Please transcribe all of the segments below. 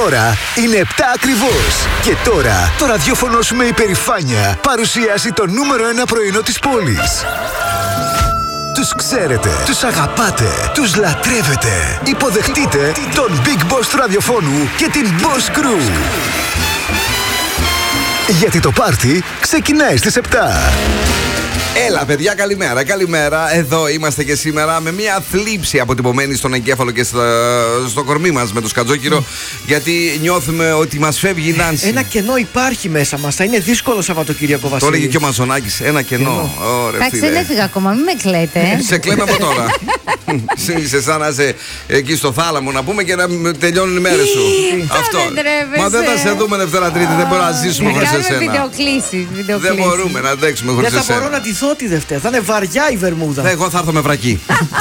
ώρα είναι 7 ακριβώς. Και τώρα το ραδιόφωνο σου με υπερηφάνεια παρουσιάζει το νούμερο 1 πρωινό της πόλης. Τους ξέρετε, τους αγαπάτε, τους λατρεύετε. Υποδεχτείτε τον Big Boss του ραδιοφώνου και την Boss Crew. Γιατί το πάρτι ξεκινάει στις 7. Έλα, παιδιά, καλημέρα. Καλημέρα. Εδώ είμαστε και σήμερα με μια θλίψη αποτυπωμένη στον εγκέφαλο και στο κορμί μας με το σκατζόκυρο. Γιατί νιώθουμε ότι μας φεύγει η Νάνση. Ένα κενό υπάρχει μέσα μας. Θα είναι δύσκολο Σαββατοκύριακο, Βασίλη. Το έλεγε και ο Μαζονάκης. Ένα κενό. Εντάξει, δεν έφυγα ακόμα, μην με κλαίτε. Σε κλαίμε από τώρα. Είσαι σαν να είσαι εκεί στο θάλαμο να πούμε και να τελειώνουν οι μέρες σου. Αυτό. Μα δεν θα σε δούμε Δευτέρα Τρίτη. Δεν μπορούμε να ζήσουμε χωρίς εσένα. Βιντεοκλήσεις. Δεν μπορούμε να αντέξουμε χωρίς εσένα. Δεν θα μπορώ να τη δω τη Δευτέρα. Θα είναι βαριά η βερμούδα. Εγώ θα έρθω με βρακί.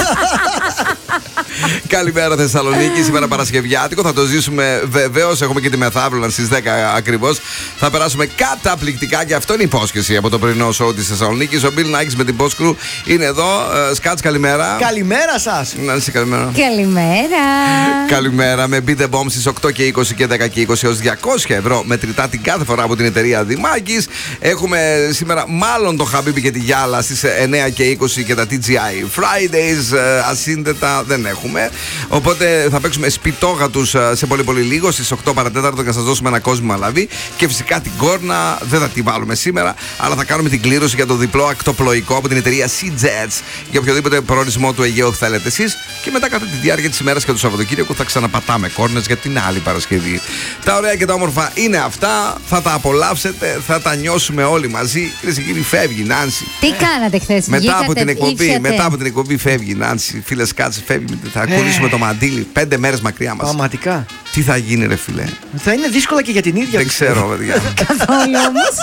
Καλημέρα Θεσσαλονίκη, σήμερα Παρασκευιάτικο. Θα το ζήσουμε βεβαίως. Έχουμε και τη μεθαύριο στις 10 ακριβώς. Θα περάσουμε καταπληκτικά και αυτό είναι υπόσχεση από το πρωινό σοου της Θεσσαλονίκης. Ο Μπιλ Νάκης με την Boss Crew είναι εδώ. Σκάτς, καλημέρα. Καλημέρα σας. Να είσαι καλημέρα. Καλημέρα. Καλημέρα με Beat the Bomb στις 8 και 20 και 10 και 20 έως 200 ευρώ μετρητά την κάθε φορά από την εταιρεία Δημάκης. Έχουμε σήμερα μάλλον το Χαμπίμπι και τη Γιάλα στις 9 και 20 και τα TGI Fridays. Ασύνδετα δεν έχουμε. Οπότε θα παίξουμε σπιτόγατους σε πολύ πολύ λίγο στις 8 παρατέταρτο και θα σας δώσουμε ένα κόσμημα λαβή. Και φυσικά την κόρνα δεν θα τη βάλουμε σήμερα, αλλά θα κάνουμε την κλήρωση για το διπλό ακτοπλοϊκό από την εταιρεία Sea Jets για οποιοδήποτε προορισμό του Αιγαίου θέλετε εσείς. Και μετά κατά τη διάρκεια της ημέρας και του Σαββατοκύριακου θα ξαναπατάμε κόρνες για την άλλη Παρασκευή. Τα ωραία και τα όμορφα είναι αυτά. Θα τα απολαύσετε, θα τα νιώσουμε όλοι μαζί. Κυρίες και κύριοι, φεύγει η Νάνση. Τι κάνατε χθες, μετά από την εκπομπή φεύγει η Νάνση. Φίλε, κάτσε, φεύγει. Θα κολλήσουμε το μαντίλι 5 μέρες μακριά μας. Πραγματικά. Τι θα γίνει, ρε φίλε? Θα είναι δύσκολα και για την ίδια. Δεν ξέρω, παιδιά. Καθόλου όμως.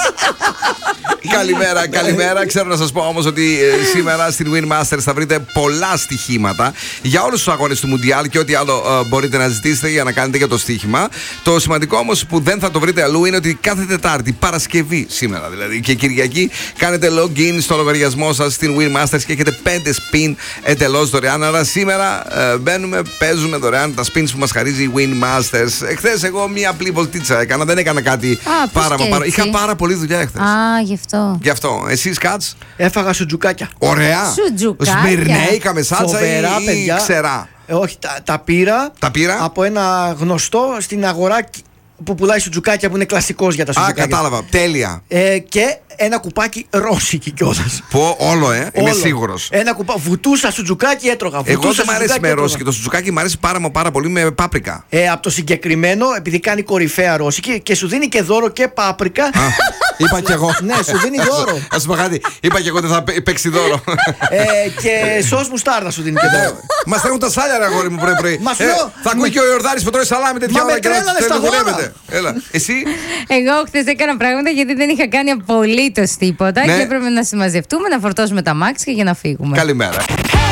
Καλημέρα. Ξέρω να σας πω όμως ότι σήμερα στην Win Masters θα βρείτε πολλά στοιχήματα για όλους τους αγώνες του Μουντιάλ και ό,τι άλλο μπορείτε να ζητήσετε για να κάνετε για το στοίχημα. Το σημαντικό όμως που δεν θα το βρείτε αλλού είναι ότι κάθε Τετάρτη, Παρασκευή σήμερα δηλαδή και Κυριακή, κάνετε login στο λογαριασμό σας στην Win Masters και έχετε 5 spin εντελώς δωρεάν. Άρα σήμερα μπαίνουμε, παίζουμε δωρεάν τα spins που μας χαρίζει η Win Masters. Εχθές εγώ μία απλή βολτίτσα έκανα, δεν έκανα κάτι πάρα. Είχα πάρα πολλή δουλειά εχθές. Γι' αυτό. Εσείς, Κάτς? Έφαγα σουτζουκάκια. Ωραία. Σμυρνέικα με σάλτσα ή ξερά? Όχι, τα πήρα από ένα γνωστό στην αγορά που πουλάει σουτζουκάκια που είναι κλασικός για τα σουτζουκάκια. Κατάλαβα. Τέλεια. Και ένα κουπάκι ρώσικη κιόλας. Όλο, είμαι σίγουρος. Ένα κουπάκι. Βουτούσα σουτζουκάκι, έτρωγα. Εγώ δεν μ' αρέσει με ρώσικη. Το σουτζουκάκι μ' αρέσει πάρα πολύ με πάπρικα. Από το συγκεκριμένο, επειδή κάνει κορυφαία ρώσικη και σου δίνει και δώρο και πάπρικα. Είπα κι εγώ. Ναι, σου δίνει δώρο. Ας πω κάτι. Είπα κι εγώ ότι θα παίξει δώρο. Και σως μουστάρδα σου δίνει και δώρο. Μας τρέχουν τα σάλια, ρε αγόρι μου, πρωί-πρωί. Θα ακούει και ο Ιορδάνης που τρώει σαλάμι τέτοια ώρα και να δουλεύετε. Έλα, εσύ? Εγώ χθες έκανα πράγματα γιατί δεν είχα κάνει απολύτως τίποτα και έπρεπε να συμμαζευτούμε, να φορτώσουμε τα μάξια για να φύγουμε. Καλημέρα.